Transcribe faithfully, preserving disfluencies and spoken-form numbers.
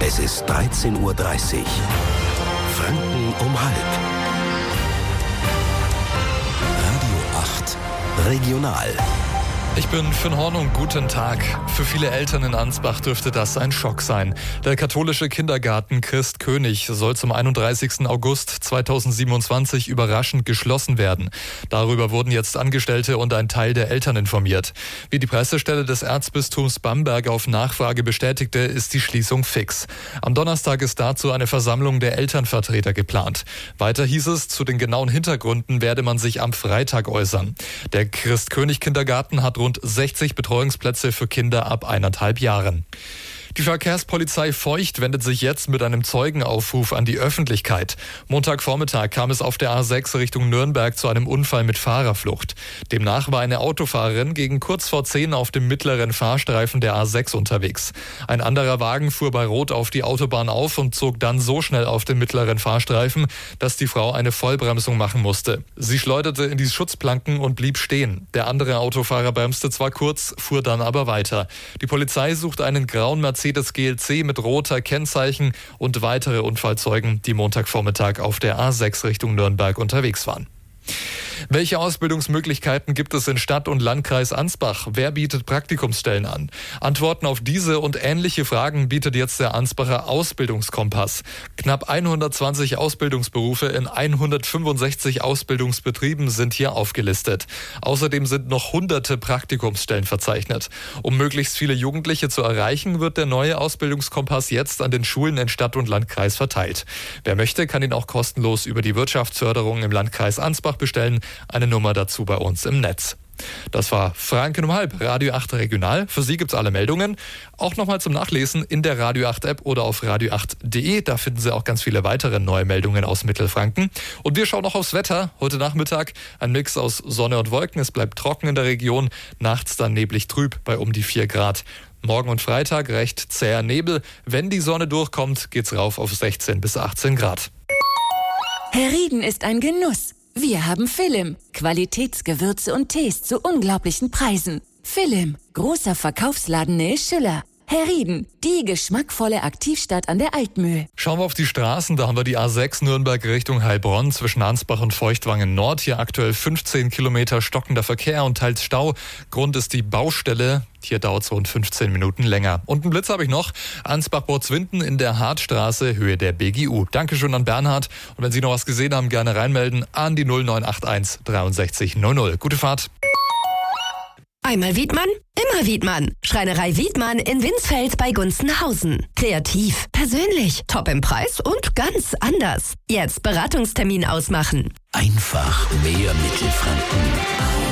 Es ist dreizehn Uhr dreißig. Franken um halb. Radio acht Regional. Ich bin Finn Hornung, guten Tag. Für viele Eltern in Ansbach dürfte das ein Schock sein. Der katholische Kindergarten Christ König soll zum einunddreißigsten August zweitausendsiebenundzwanzig überraschend geschlossen werden. Darüber wurden jetzt Angestellte und ein Teil der Eltern informiert. Wie die Pressestelle des Erzbistums Bamberg auf Nachfrage bestätigte, ist die Schließung fix. Am Donnerstag ist dazu eine Versammlung der Elternvertreter geplant. Weiter hieß es, zu den genauen Hintergründen werde man sich am Freitag äußern. Der Christ König Kindergarten hat rund sechzig Betreuungsplätze für Kinder ab eineinhalb Jahren. Die Verkehrspolizei Feucht wendet sich jetzt mit einem Zeugenaufruf an die Öffentlichkeit. Montagvormittag kam es auf der A sechs Richtung Nürnberg zu einem Unfall mit Fahrerflucht. Demnach war eine Autofahrerin gegen kurz vor zehn auf dem mittleren Fahrstreifen der A sechs unterwegs. Ein anderer Wagen fuhr bei Rot auf die Autobahn auf und zog dann so schnell auf den mittleren Fahrstreifen, dass die Frau eine Vollbremsung machen musste. Sie schleuderte in die Schutzplanken und blieb stehen. Der andere Autofahrer bremste zwar kurz, fuhr dann aber weiter. Die Polizei sucht einen grauen Mercedes G L C mit roter Kennzeichen und weitere Unfallzeugen, die Montagvormittag auf der A sechs Richtung Nürnberg unterwegs waren. Welche Ausbildungsmöglichkeiten gibt es in Stadt und Landkreis Ansbach? Wer bietet Praktikumsstellen an? Antworten auf diese und ähnliche Fragen bietet jetzt der Ansbacher Ausbildungskompass. Knapp hundertzwanzig Ausbildungsberufe in hundertfünfundsechzig Ausbildungsbetrieben sind hier aufgelistet. Außerdem sind noch hunderte Praktikumsstellen verzeichnet. Um möglichst viele Jugendliche zu erreichen, wird der neue Ausbildungskompass jetzt an den Schulen in Stadt und Landkreis verteilt. Wer möchte, kann ihn auch kostenlos über die Wirtschaftsförderung im Landkreis Ansbach bestellen. Eine Nummer dazu bei uns im Netz. Das war Franken um halb, Radio acht Regional. Für Sie gibt's alle Meldungen. Auch nochmal zum Nachlesen in der Radio acht App oder auf radio acht punkt de. Da finden Sie auch ganz viele weitere neue Meldungen aus Mittelfranken. Und wir schauen noch aufs Wetter. Heute Nachmittag ein Mix aus Sonne und Wolken. Es bleibt trocken in der Region. Nachts dann neblig trüb bei um die vier Grad. Morgen und Freitag recht zäher Nebel. Wenn die Sonne durchkommt, geht's rauf auf sechzehn bis achtzehn Grad. Herrieden ist ein Genuss. Wir haben Philim, Qualitätsgewürze und Tees zu unglaublichen Preisen. Philim, großer Verkaufsladen Nähe Schüller. Herrieden, die geschmackvolle Aktivstadt an der Altmühl. Schauen wir auf die Straßen, da haben wir die A sechs Nürnberg Richtung Heilbronn zwischen Ansbach und Feuchtwangen Nord. Hier aktuell fünfzehn Kilometer stockender Verkehr und teils Stau. Grund ist die Baustelle. Hier dauert es rund fünfzehn Minuten länger. Und einen Blitz habe ich noch. Ansbach-Borzwinden in der Hartstraße, Höhe der B G U. Dankeschön an Bernhard. Und wenn Sie noch was gesehen haben, gerne reinmelden an die null neun acht eins dreiundsechzig null null. Gute Fahrt. Einmal Wiedmann, immer Wiedmann. Schreinerei Wiedmann in Winsfeld bei Gunzenhausen. Kreativ, persönlich, top im Preis und ganz anders. Jetzt Beratungstermin ausmachen. Einfach mehr Mittelfranken.